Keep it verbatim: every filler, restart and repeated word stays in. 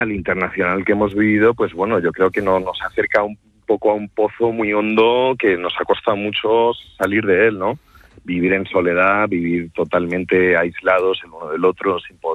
al internacional que hemos vivido, pues bueno, yo creo que no, nos acerca un poco a un pozo muy hondo que nos ha costado mucho salir de él, ¿no? Vivir en soledad, vivir totalmente aislados el uno del otro, sin poder